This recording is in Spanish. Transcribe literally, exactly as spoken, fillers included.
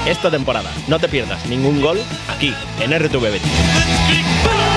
esta temporada. No te pierdas ningún gol aquí, en R T V Betis.